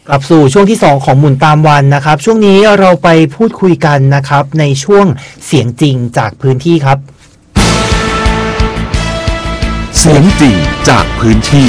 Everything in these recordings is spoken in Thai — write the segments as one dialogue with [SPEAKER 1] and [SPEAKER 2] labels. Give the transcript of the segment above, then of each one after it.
[SPEAKER 1] กลับสู่ช่วงที่2ของหมุนตามวันนะครับช่วงนี้เราไปพูดคุยกันนะครับในช่วงเสียงจริงจากพื้นที่ครับ
[SPEAKER 2] เสียงจริงจากพื้นที่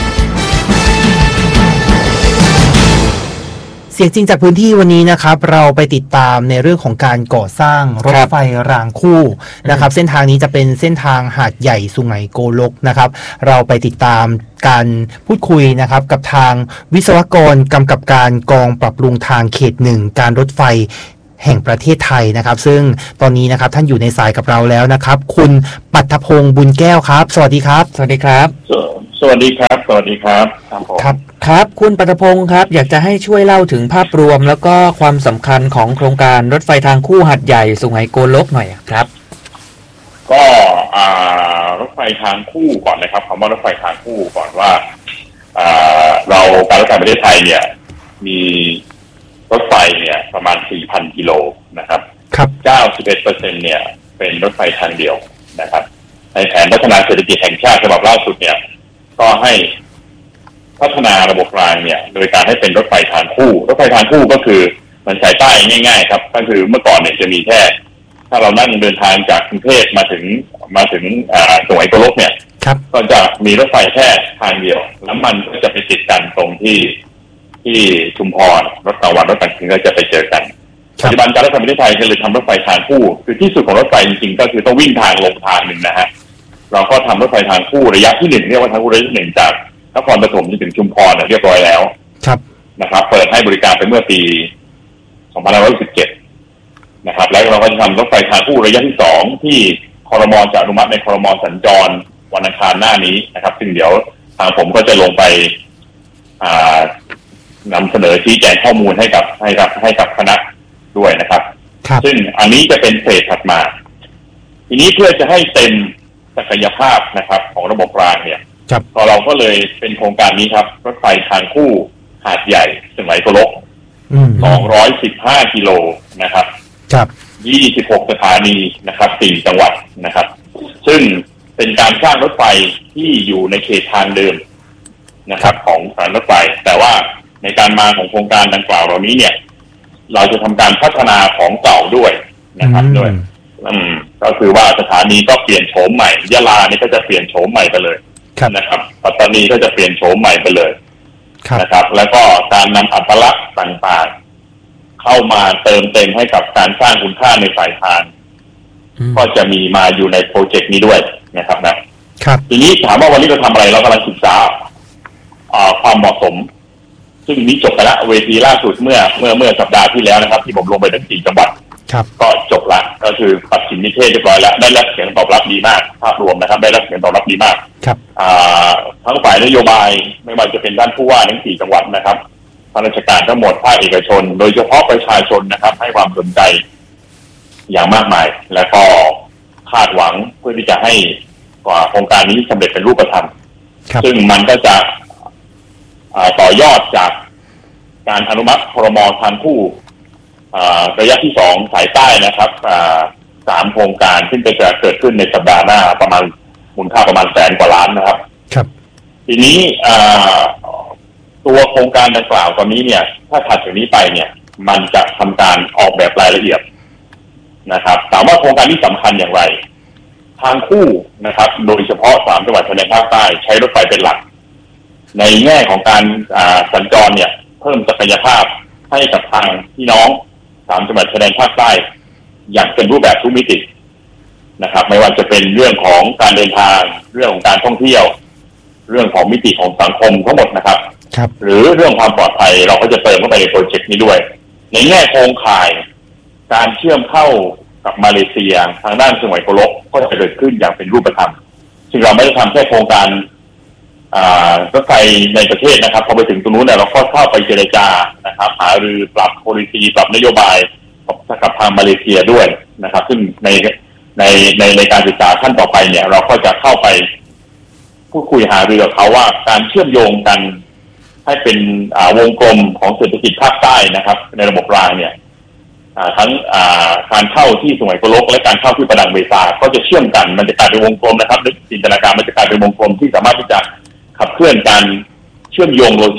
[SPEAKER 1] เสียงจริงจากพื้นที่วันนี้นะครับเราไปติดตามในเรื่องของการก่อสร้างรถไฟรางคู่นะครับเส้นทางนี้จะเป็นเส้นทางหาดใหญ่สุไหงโกลกนะครับเราไปติดตามการพูดคุยนะครับกับทางวิศวกรกำกับการกองปรับปรุงทางเขต1การรถไฟแห่งประเทศไทยนะครับซึ่งตอนนี้นะครับท่านอยู่ในสายกับเราแล้วนะครับคุณปัทภพงษ์บุญแก้วครับสวัสดีครับ
[SPEAKER 3] สวัสดีครับ
[SPEAKER 4] สวัสดีครับสวัสดีครับ
[SPEAKER 3] ครับคุณปัทภพงษ์ครับอยากจะให้ช่วยเล่าถึงภาพรวมแล้วก็ความสำคัญของโครงการรถไฟทางคู่หาดใหญ่สุไหงโกลกหน่อยครับ
[SPEAKER 4] ก็รถไฟทางคู่ก่อนนะครับคำว่ารถไฟทางคู่ก่อนว่าเราการรถไฟประเทศไทยเนี่ยมีรถไฟเนี่ยประมาณ 4,000 กิโลนะครับ
[SPEAKER 1] ครับ
[SPEAKER 4] 91% เนี่ยเป็นรถไฟทางเดียวนะครับในแผนพัฒนาเศรษฐกิจแห่งชาติฉบับล่าสุดเนี่ยก็ให้พัฒนาระบบรางเนี่ยโดยการให้เป็นรถไฟทางคู่รถไฟทางคู่ก็คือมันใช้ใต้ง่ายๆครับก็คือเมื่อก่อนเนี่ยจะมีแค่ถ้าเรานั่งเดินทางจากกรุงเทพมาถึงสุไหงโกลกเนี่ยก็จะมีรถไฟแค่ทางเดียวแล้วมันก็จะไปติดกันตรงที่ชุมพรรถตะวันรถต่างๆก็จะไปเจอกันปัจจุบันการรถไฟประเทศไทยก็เลยทำรถไฟทางคู่คือที่สุดของรถไฟจริงๆก็คือต้องวิ่งทางลงทางหนึ่งนะฮะเราก็ทำรถไฟทางคู่ระยะที่1เรียกว่าทางคู่ระยะที่1จากนครปฐมจนถึงชุมพรเรียบร้อยแล้วนะครับเปิดให้บริการไปเมื่อปี2517นะครับแล้วเราก็จะทำรถไฟทางคู่ระยะที่2ที่ครม.จะอนุมัติในครม.สัญจรวันอังคารหน้านี้นะครับซึ่งเดี๋ยวทางผมก็จะลงไปนำเสนอชี้แจงข้อมูลให้กับคณะด้วยนะครับซึ่งอันนี้จะเป็นเฟสถัดมาทีนี้เพื่อจะให้เต็มศักยภาพนะครับของระบบรางเนี่ยเราก็เลยเป็นโครงการนี้ครับรถไฟทางคู่หาดใหญ่สุไหงโกลก215 กิโลนะครับ26 สถานีนะครับ4 จังหวัดนะครับซึ่งเป็นการสร้างรถไฟที่อยู่ในเขตทางเดิมนะครับของการรถไฟแต่ว่าในการมาของโครงการดังกล่าวเหล่านี้เนี่ยเราจะทำการพัฒนาของเก่าด้วยนะครับด้วยก็คือว่าสถานีก็เปลี่ยนโฉมใหม่ยะลานี่ก็จะเปลี่ยนโฉมใหม่ไปเลยนะครับปัตตานีก็จะเปลี่ยนโฉมใหม่ไปเลยนะครับแล้วก็การนำอัตลักษณ์ต่างๆเข้ามาเติมเต็มให้กับการสร้างคุณค่าในสายทานก็จะมีมาอยู่ในโปรเจกต์นี้ด้วยนะครับทีนี้ถามว่าวันนี้เราทำอะไรเรากำลังศึกษาความเหมาะสมซึ่งนี้จบไปแล้วเวทีล่าสุดเมื่อสัปดาห์ที่แล้วนะครับที่ผมลงไปทั้ง4 จังหวัดก็จบละก็คือตัดสินนิเทศเรียบร้อยแล้วได้รับเสียงตอบรับดีมากภาพรวมนะครับได้รับเสียงตอบรับดีมากทั้งฝ่ายนโยบายไม่ว่าจะเป็นด้านผู้ว่าทั้ง4 จังหวัดนะครับข้าราชการทั้งหมดภาคเอกชนโดยเฉพาะประชาชนนะครับให้ความสนใจอย่างมากมายและก็คาดหวังเพื่อที่จะให้โครงการนี้สำเร็จเป็นรูปธรรมซึ่งมันก็จะต่อยอดจากการอนุมัติครม.ทางคู่ระยะที่2สายใต้นะครับ3 โครงการซึ่งจะเกิดขึ้นในสัปดาห์หน้าประมาณมูลค่าประมาณ100,000 กว่าล้านนะครับทีนี้ตัวโครงการดังกล่าวตอนนี้เนี่ยถ้าถัดจากนี้ไปเนี่ยมันจะทำการออกแบบรายละเอียดนะครับถามว่าโครงการนี้สำคัญอย่างไรทางคู่นะครับโดยเฉพาะ3 จังหวัดชายแดนภาคใต้ใช้รถไฟเป็นหลักในแง่ของการสัญจรเนี่ยเพิ่มศักยภาพให้กับทางพี่น้อง3 จังหวัดชายแดนภาคใต้อย่างเป็นรูปแบบทุกมิตินะครับไม่ว่าจะเป็นเรื่องของการเดินทางเรื่องของการท่องเที่ยวเรื่องของมิติของสังคมทั้งหมดนะครับหรือเรื่องความปลอดภัยเราก็จะเติมเข้าไปในโปรเจกต์นี้ด้วยในแง่โครงข่ายการเชื่อมเข้ากับมาเลเซียทางด้านสุไหงโกลกก็จะเกิดขึ้นอย่างเป็นรูปธรรมซึ่งเราไม่ได้ทำแค่โครงการรถไฟในประเทศนะครับพอไปถึงตรงนู้นเนี่ยเราก็เข้าไปเจรจานะครับหารือปรับ policy ปรับนโยบายกับทางมาเลเซียด้วยนะครับซึ่งในการศึกษาขั้นต่อไปเนี่ยเราก็จะเข้าไปพูดคุยหารือกับเขาว่าการเชื่อมโยงกันให้เป็นวงกลมของเศรษฐกิจภาคใต้นะครับในระบบรางเนี่ยทั้งการเข้าที่สุไหงโกลกและการเข้าที่ประดังเบซาก็จะเชื่อมกันมันจะกลายเป็นวงกลมนะครับนึกจินตนาการมันจะกลายเป็นวงกลมที่สามารถที่จะขับเคลื่อนการเชื่อมโยงโลจิสติกส์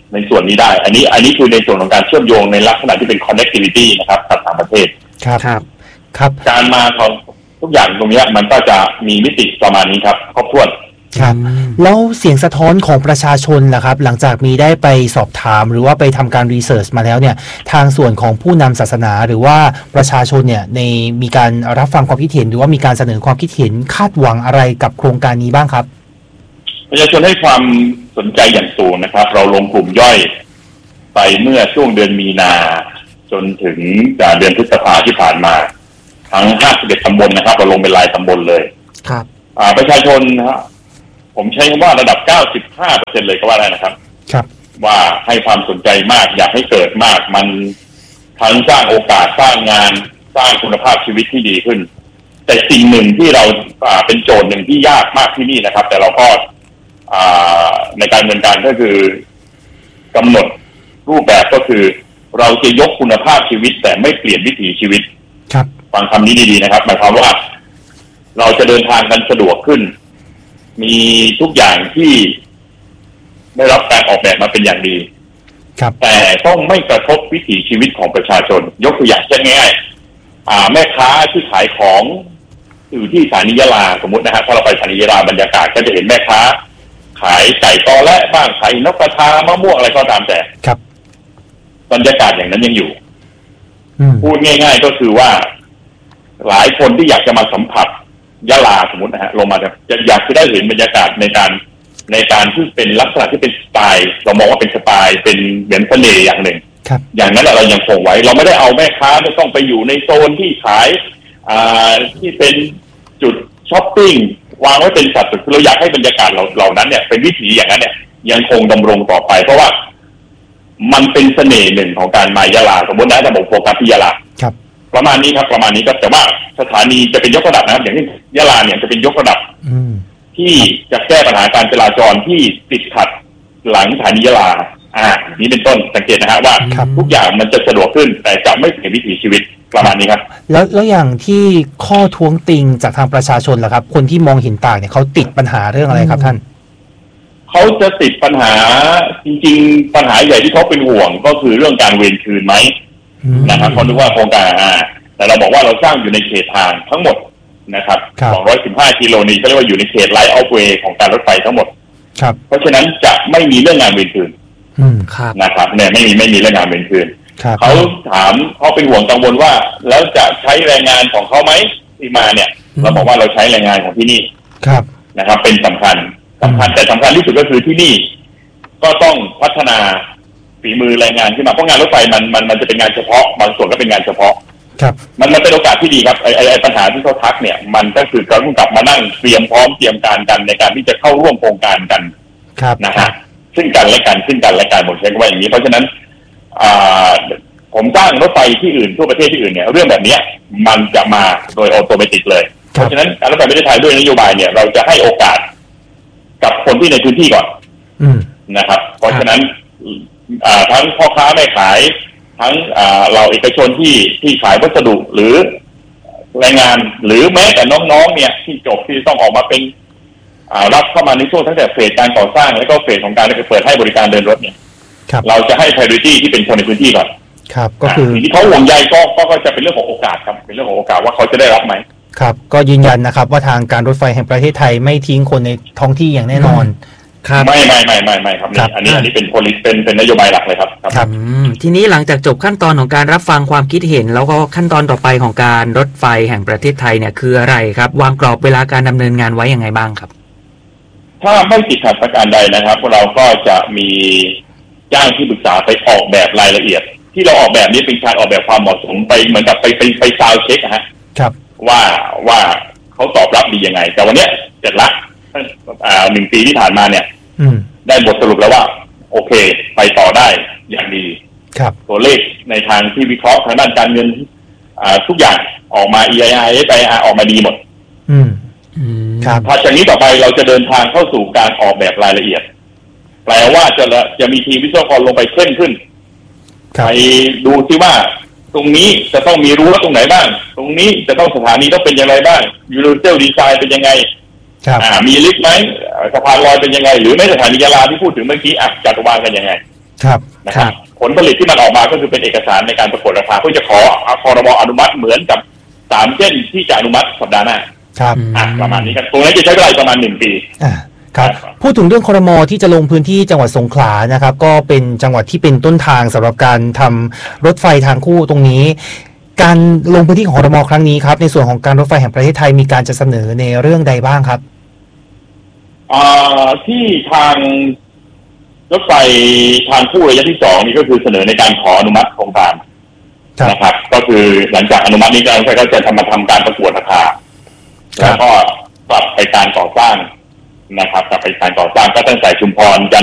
[SPEAKER 4] ในส่วนนี้ได้อันนี้คือในส่วนของการเชื่อมโยงในลักษณะที่เป็น connectivity นะครับกับต่างประเทศ
[SPEAKER 1] ครับ
[SPEAKER 4] การมาของทุกอย่างตรงนี้มันก็จะมีมิติประมาณนี้ครับครบถ้วน
[SPEAKER 1] ครับแล้วเสียงสะท้อนของประชาชนล่ะครับหลังจากมีได้ไปสอบถามหรือว่าไปทำการรีเสิร์ชมาแล้วเนี่ยทางส่วนของผู้นำศาสนาหรือว่าประชาชนเนี่ยมีการรับฟังความคิดเห็นหรือว่ามีการเสนอความคิดเห็นคาดหวังอะไรกับโครงการนี้บ้างครับ
[SPEAKER 4] ประชาชนให้ความสนใจอย่างสูงนะครับเราลงกลุ่มย่อยไปเมื่อช่วงเดือนมีนาจนถึงเดือนพฤษภาที่ผ่านมาทั้ง51ตำบลนะครับเราลงเป็นรายตำบลเลย
[SPEAKER 1] ครับ
[SPEAKER 4] ประชาชนนะครับผมใช้คำว่าระดับ 95% เลยก็ว่าได้นะครับว่าให้ความสนใจมากอยากให้เกิดมากมันทั้งสร้างโอกาสสร้างงานสร้างคุณภาพชีวิตที่ดีขึ้นแต่สิ่งหนึ่งที่เราเป็นโจทย์หนึ่งที่ยากมากที่นี่นะครับแต่เราก็ในการดำเนินการก็คือกำหนดรูปแบบก็คือเราจะยกคุณภาพชีวิตแต่ไม่เปลี่ยนวิถีชีวิตฟังคำนี้ดีๆนะครับหมายความว่าเราจะเดินทางกันสะดวกขึ้นมีทุกอย่างที่ได้รับการออกแบบมาเป็นอย่างดีแต่ต้องไม่กระทบวิถีชีวิตของประชาชนยกตัวอย่างเช่นง่ายๆแม่ค้าที่ขายของอยู่ที่สถานียะลาสมมตินะฮะถ้าเราไปสถานียะลาบรรยากาศก็จะเห็นแม่ค้าขายไก่ตอและบ้างขายนกกระทามะม่วงอะไรก็ตามแต่บรรยากาศอย่างนั้นยังอยู่พูดง่ายๆก็คือว่าหลายคนที่อยากจะมาสัมผัสยะลาสมมตินะฮะลงมาจะอยากจะได้เห็นบรรยากาศในการที่เป็นลักษณะที่เป็นสไตล์เรามองว่าเป็นสไตล์เป็นเหมือนเสน่ห์อย่างหนึ่งอย่างนั้นเรายังคงไว้เราไม่ได้เอาแม่ค้าไม่ต้องไปอยู่ในโซนที่ขายที่เป็นจุดช้อปปิ้งวางไว้เป็นสัดส่วนเราอยากให้บรรยากาศเหล่านั้นเนี่ยเป็นวิถีอย่างนั้นเนี่ยยังคงดำรงต่อไปเพราะว่ามันเป็นเสน่ห์หนึ่งของการมายะลาสมมตินะถ้าผมโฟกัสที่ยะลาประมาณนี้ครับประมาณนี้ครับแต่ว่าสถานีจะเป็นยกระดับนะครับอย่างที่ยะลาเนี่ยจะเป็นยกระดับที่จะแก้ปัญหาการจราจรที่ติดขัดหลังสถานียะลานี้เป็นต้นสังเกตนะฮะว่าทุกอย่างมันจะสะดวกขึ้นแต่จะไม่เปลี่ยนวิถีชีวิตประมาณนี้ครับ
[SPEAKER 1] แล้วอย่างที่ข้อท้วงติงจากทางประชาชนล่ะครับคนที่มองเห็นต่างเนี่ยเขาติดปัญหาเรื่องอะไรครับท่าน
[SPEAKER 4] เขาจะติดปัญหาจริงๆปัญหาใหญ่ที่เขาเป็นห่วงก็คือเรื่องการเวรคืนไหมนะครับเขาคิดว่าโครงการแต่เราบอกว่าเราสร้างอยู่ในเขตทางทั้งหมดนะครับ215กิโลนี้ก็เรียกว่าอยู่ในเขตไลท์ออฟเวย์ของการรถไฟทั้งหมดเพราะฉะนั้นจะไม่มีเรื่องงานเวรคืนนะครับเนี่ยไม่มีเรื่องงานเวรคืนเขาถามเขาเป็นห่วงกังวลว่าแล้วจะใช้แรงงานของเขาไหมที่มาเนี่ยเราบอกว่าเราใช้แรงงานของที่นี่นะครับเป็นสำคัญแต่สำคัญที่สุดก็คือที่นี่ก็ต้องพัฒนาฝีมือแรงงานขึ้นมาเพราะงานรถไฟมันจะเป็นงานเฉพาะบางส่วนก็เป็นงานเฉพาะมันเป็นโอกาสที่ดีครับไอ้ปัญหาที่เขาทักเนี่ยมันก็คือเราต้องกลับมานั่งเตรียมพร้อมเตรียมการกันในการที่จะเข้าร่วมโครงการกันนะฮะซึ่งกันและกันผมใช้คำว่าอย่างนี้เพราะฉะนั้นผมสร้างรถไฟที่อื่นทั่วประเทศที่อื่นเนี่ยเรื่องแบบนี้มันจะมาโดยออโตเมติกเลยเพราะฉะนั้นการรถไฟประเทศไทยด้วยนโยบายเนี่ยเราจะให้โอกาสกับคนที่ในพื้นที่ก่อนนะครับเพราะฉะนั้นทั้งพ่อค้าแม่ขายทั้งเราเอกชนที่ขายวัสดุหรือแรงงานหรือแม้แต่น้องๆเนี่ยที่จบที่ต้องออกมาเป็นรับเข้ามาในช่วงตั้งแต่เฟสการก่อสร้างแล้วก็เฟสของการเปิดให้บริการเดินรถเนี่ยเราจะให้ priority ที่เป็นคนในพื้นที่ก่อน
[SPEAKER 1] ก็คือ
[SPEAKER 4] ที่เขาห่วงใยก็จะเป็นเรื่องของโอกาสครับเป็นเรื่องของโอกาสว่าเขาจะได้รับไหม
[SPEAKER 1] ครับก็ยืนยันนะครับว่าทางการรถไฟแห่งประเทศไทยไม่ทิ้งคนในท้องที่อย่างแน่นอน
[SPEAKER 4] ไม่ครับอันนี้เป็น policy เป็นนโยบายหลักเลยครับ
[SPEAKER 3] ทีนี้หลังจากจบขั้นตอนของการรับฟังความคิดเห็นแล้วก็ขั้นตอนต่อไปของการรถไฟแห่งประเทศไทยเนี่ยคืออะไรครับวางกรอบเวลาการดำเนินงานไว้ยังไงบ้างครับ
[SPEAKER 4] ถ้าไม่ติดขัดประการใดนะครับเราก็จะมีจ้างที่ปรึกษาไปออกแบบรายละเอียดที่เราออกแบบนี้เป็นการออกแบบความเหมาะสมไปเหมือนกับไปซาวด์เช็คฮะว่าเขาตอบรับดียังไงแต่วันนี้เสร็จละ1 ปีที่ผ่านมาเนี่ยได้บทสรุปแล้วว่าโอเคไปต่อได้อย่างดีตัวเลขในทางที่วิเคราะห์ทางด้านการเงินทุกอย่างออกมา EII ไปออกมาดีหมดพอจากนี้ต่อไปเราจะเดินทางเข้าสู่การออกแบบรายละเอียดแปลว่าจะมีทีมวิศวกรลงไปเข้มขึ้นไปดูซิว่าตรงนี้จะต้องมีรั้วตรงไหนบ้างตรงนี้จะต้องสถานีต้องเป็นยังไงบ้างยูนิเวอร์ดีไซน์เป็นยังไงมีลิฟต์ไหมสะพานลอยเป็นยังไงหรือไม่สถานียะลาที่พูดถึงเมื่อกี้จัดวางกันยังไงนะครับผลผลิตที่มันออกมาก็คือเป็นเอกสารในการประกวดราคาเพื่อจะขอครม.อนุมัติเหมือนกับ3 เส้นที่จะอนุมัติสัปดาห์หน้า
[SPEAKER 1] ครับ
[SPEAKER 4] ประมาณนี้ครับตรงนี้จะใช้เวลาประมาณ1 ปี
[SPEAKER 1] ครับพูดถึงเรื่องครม.ที่จะลงพื้นที่จังหวัดสงขลานะครับก็เป็นจังหวัดที่เป็นต้นทางสำหรับการทำรถไฟทางคู่ตรงนี้การลงพื้นที่ของครม.ครั้งนี้ครับในส่วนของการรถไฟแห่งประเทศไทยมีการจะเสนอในเรื่องใดบ้างครับ
[SPEAKER 4] ที่ทางรถไฟทางคู่ระยะที่2นี่ก็คือเสนอในการขออนุมัติโครงการนะครับก็คือหลังจากอนุมัตินี้การรถไฟก็จะทำการประกวดราคาแล้วก็ปรับไปการก่อสร้างนะครับกับไปการก่อสร้างก็ตั้งแต่ชุมพรจัน